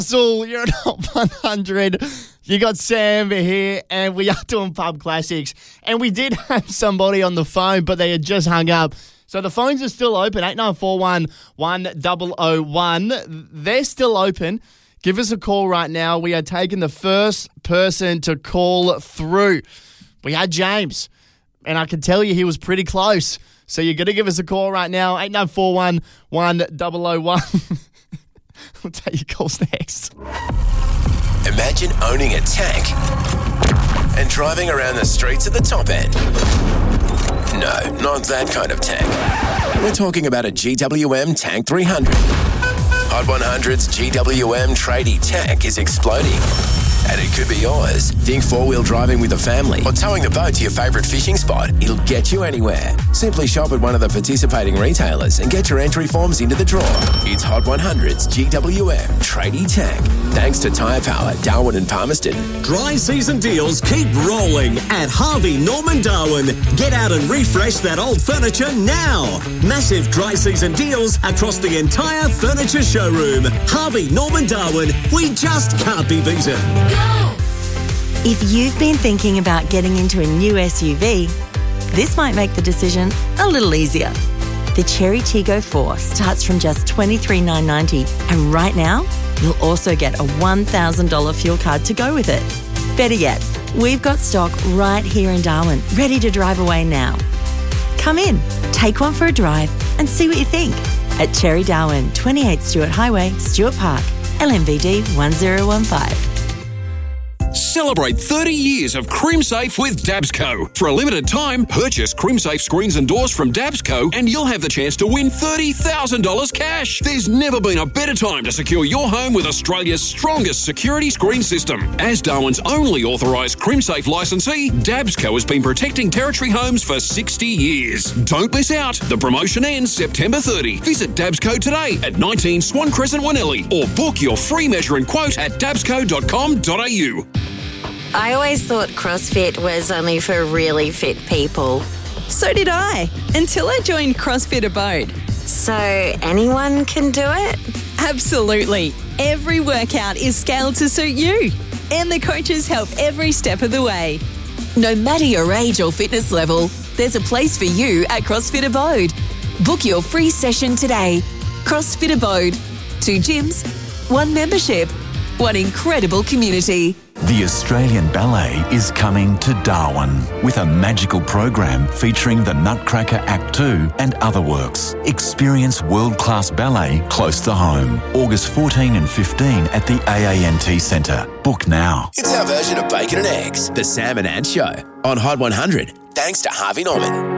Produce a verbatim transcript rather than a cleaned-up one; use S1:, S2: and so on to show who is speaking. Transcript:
S1: So you're at Hot one hundred. You got Sam here, and we are doing pub classics. And we did have somebody on the phone, but they had just hung up. So the phones are still open, eight nine four one, one zero zero one. They're still open. Give us a call right now. We are taking the first person to call through. We had James, and I can tell you he was pretty close. So you're going to give us a call right now, eight nine four one, one zero zero one. We'll take your calls next.
S2: Imagine owning a tank and driving around the streets at the top end. No, not that kind of tank. We're talking about a G W M Tank three hundred. Hot one hundred's G W M tradie tank is exploding. And it could be yours. Think four-wheel driving with a family or towing the boat to your favourite fishing spot. It'll get you anywhere. Simply shop at one of the participating retailers and get your entry forms into the draw. It's Hot one hundred's G W M Tradie Tank. Thanks to Tyre Power, Darwin and Palmerston.
S3: Dry season deals keep rolling at Harvey Norman Darwin. Get out and refresh that old furniture now. Massive dry season deals across the entire furniture showroom. Harvey Norman Darwin. We just can't be beaten.
S4: If you've been thinking about getting into a new S U V, this might make the decision a little easier. The Cherry Tiggo four starts from just twenty-three thousand nine hundred ninety dollars, and right now, you'll also get a one thousand dollars fuel card to go with it. Better yet, we've got stock right here in Darwin, ready to drive away now. Come in, take one for a drive, and see what you think. At Cherry Darwin, twenty-eight Stewart Highway, Stewart Park, L M V D one zero one five.
S5: Celebrate thirty years of CrimSafe with Dabsco. For a limited time, purchase CrimSafe screens and doors from Dabsco and you'll have the chance to win thirty thousand dollars cash. There's never been a better time to secure your home with Australia's strongest security screen system. As Darwin's only authorised CrimSafe licensee, Dabsco has been protecting Territory homes for sixty years. Don't miss out. The promotion ends September thirtieth. Visit Dabsco today at nineteen Swan Crescent, Wanelli, or book your free measure and quote at dabsco dot com dot a u.
S6: I always thought CrossFit was only for really fit people.
S7: So did I, until I joined CrossFit Abode.
S6: So anyone can do it?
S7: Absolutely. Every workout is scaled to suit you. And the coaches help every step of the way.
S8: No matter your age or fitness level, there's a place for you at CrossFit Abode. Book your free session today. CrossFit Abode. Two gyms, one membership, one incredible community.
S9: The Australian Ballet is coming to Darwin with a magical program featuring the Nutcracker Act two and other works. Experience world-class ballet close to home. August fourteen and fifteen at the A A N T Centre. Book now.
S2: It's our version of Bacon and Eggs, the Sam and Ant Show, on Hot one hundred, thanks to Harvey Norman.